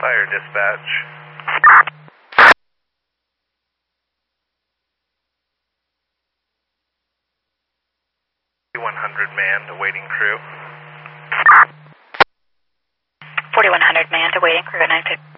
Fire dispatch. 4100 manned, awaiting crew. 4100 manned, awaiting crew at 950.